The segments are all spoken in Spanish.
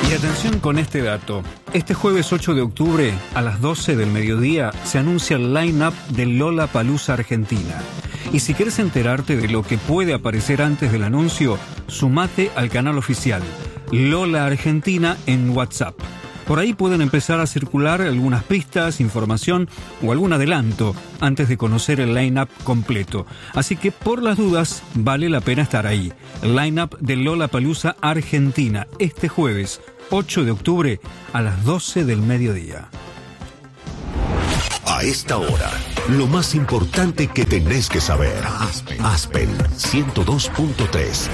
Y atención con este dato. Este jueves 8 de octubre, a las 12 del mediodía, se anuncia el line-up de Lollapalooza Argentina. Y si quieres enterarte de lo que puede aparecer antes del anuncio, sumate al canal oficial Lola Argentina en WhatsApp. Por ahí pueden empezar a circular algunas pistas, información o algún adelanto antes de conocer el line-up completo. Así que por las dudas vale la pena estar ahí. El line-up de Lollapalooza Argentina este jueves 8 de octubre a las 12 del mediodía. A esta hora, lo más importante que tenés que saber. Aspen 102.3.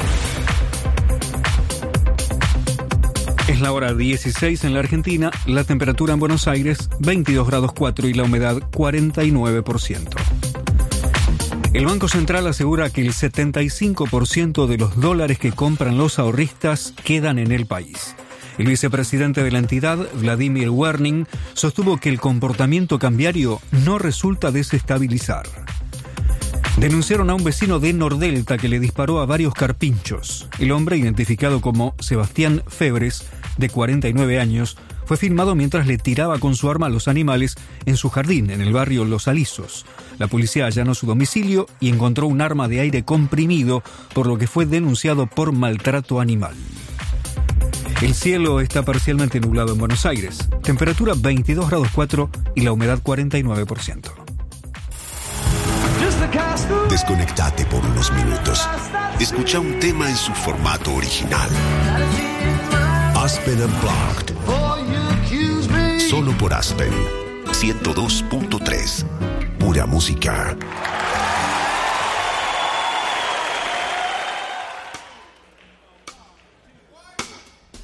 Es la hora 16 en la Argentina, la temperatura en Buenos Aires 22 grados 4 y la humedad 49%. El Banco Central asegura que el 75% de los dólares que compran los ahorristas quedan en el país. El vicepresidente de la entidad, Vladimir Werning, sostuvo que el comportamiento cambiario no resulta desestabilizar. Denunciaron a un vecino de Nordelta que le disparó a varios carpinchos. El hombre, identificado como Sebastián Febres, de 49 años, fue filmado mientras le tiraba con su arma a los animales en su jardín, en el barrio Los Alisos. La policía allanó su domicilio y encontró un arma de aire comprimido, por lo que fue denunciado por maltrato animal. El cielo está parcialmente nublado en Buenos Aires. Temperatura 22 grados 4 y la humedad 49%. Desconectate por unos minutos. Escucha un tema en su formato original. Aspen Unplugged. Solo por Aspen 102.3. Pura música.